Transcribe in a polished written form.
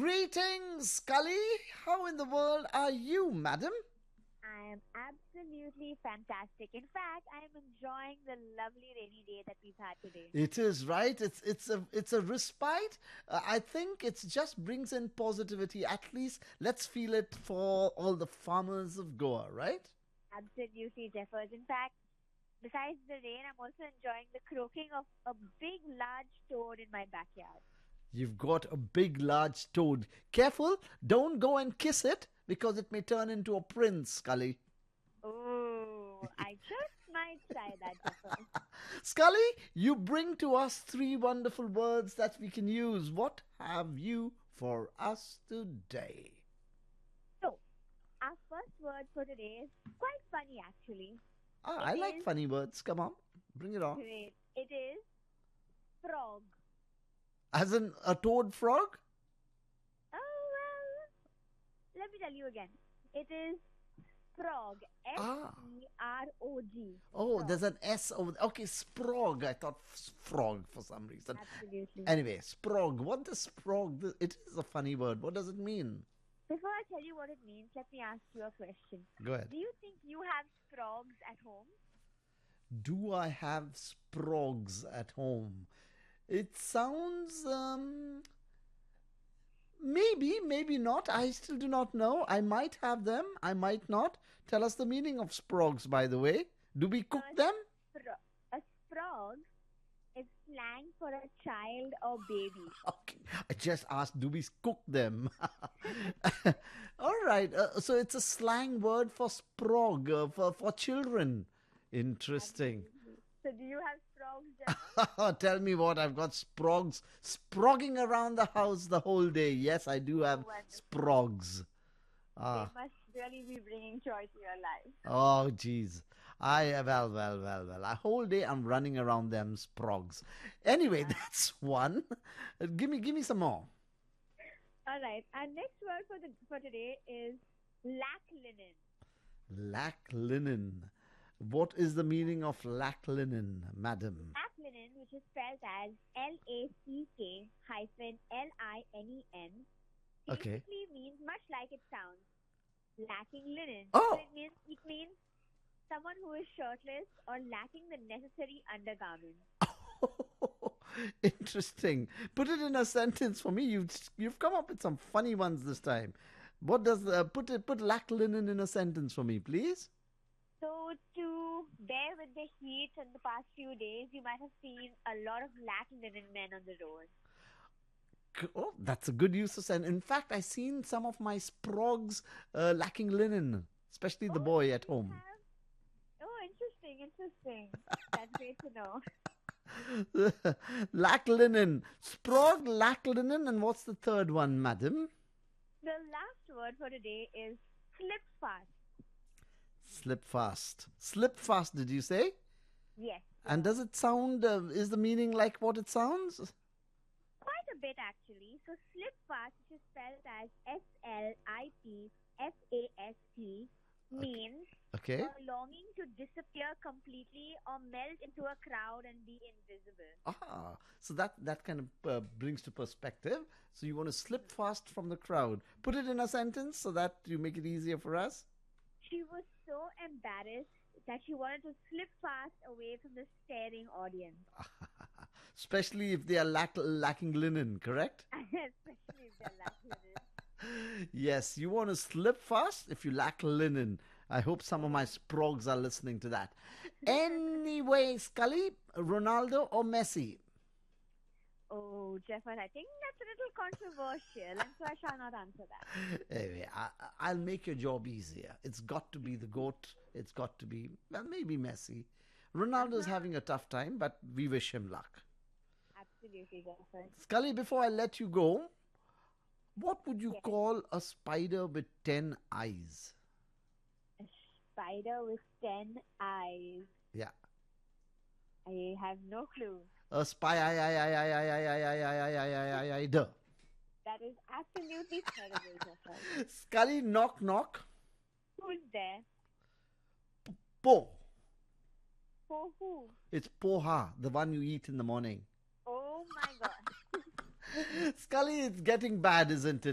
Greetings, Scully. How in the world are you, madam? I am absolutely fantastic. In fact, I am enjoying the lovely rainy day that we've had today. It is right. It's a respite. I think it just brings in positivity. At least let's feel it for all the farmers of Goa, right? Absolutely, Jeffers. In fact, besides the rain, I'm also enjoying the croaking of a big, large toad in my backyard. You've got a big, large toad. Careful! Don't go and kiss it because it may turn into a prince, Scully. Oh, I just might try that, Jeffers. Scully, you bring to us three wonderful words that we can use. What have you for us today? So, our first word for today is quite funny, actually. Ah, It I like is funny words. Come on, bring it on. great. It is frog. As in a toad frog? Oh, well, let me tell you again. It is Sprog. Ah. Sprog. Oh, Sprog. there's an S over there. Okay, sprog. I thought frog for some reason. Absolutely. Anyway, sprog. What does sprog? It is a funny word. What does it mean? Before I tell you what it means, let me ask you a question. Go ahead. Do you think you have sprogs at home? Do I have sprogs at home? It sounds maybe, maybe not. I still do not know. I might have them. I might not. Tell us the meaning of sprogs, by the way. Do we cook A, them? a sprog is slang for a child or baby. Okay, I just asked, do we cook them? All right. So it's a slang word for sprog, for children. Interesting. Absolutely. So do you have sprogs, Jenna? Tell me what, I've got sprogs sprogging around the house the whole day. Yes, I do have Wonderful. sprogs. They Ah, must really be bringing joy to your life. oh, geez. Well. A whole day I'm running around them sprogs. Anyway, that's one. Give me some more. All right. Our next word for today is lack linen. Lack linen. What is the meaning of lack linen, madam? Lack linen, which is spelled as LACK hyphen LINEN, Okay. basically means much like it sounds, lacking linen. So Oh, it means someone who is shirtless or lacking the necessary undergarments. interesting. Put it in a sentence for me. You've come up with some funny ones this time. What does put lack linen in a sentence for me, please? So to bear with the heat in the past few days, you might have seen a lot of lack linen men on the road. Oh, that's a good use of sentence. In fact, I seen some of my sprogs lacking linen, especially the Oh, boy at you home. have? Oh, interesting. That's great to know. Lack linen, sprog, lack linen, and what's the third one, madam? The last word for today is slip fast. Slip fast. Slip fast, did you say? Yes, And does it sound, is the meaning like what it sounds? quite a bit actually. So slip fast, which is spelled as SLIPFAST, means Okay. a longing to disappear completely or melt into a crowd and be invisible. Ah, so that kind of brings to perspective. So you want to slip fast from the crowd. Put it in a sentence so that you make it easier for us. She was so embarrassed that she wanted to slip fast away from the staring audience, Especially if they are lacking linen, correct? especially if they're lacking. Yes, you want to slip fast if you lack linen. I hope some of my sprogs are listening to that. Anyway, Scully, Ronaldo or Messi? Oh, Jeffers, I think that's a little controversial, and so I shall not answer that. Anyway, I'll make your job easier. It's got to be the GOAT. It's got to be, well, maybe Messi. Ronaldo's having a tough time, but we wish him luck. Absolutely, Jeffers. Scully, before I let you go, what would you Yes, call a spider with 10 eyes? a spider with 10 eyes. Yeah. I have no clue. A spy, duh. That is absolutely terrible, Jeffers. Scully, knock, knock. Who's there? Po. For who? It's poha, the one you eat in the morning. Oh my god. Scully, it's getting bad, isn't it?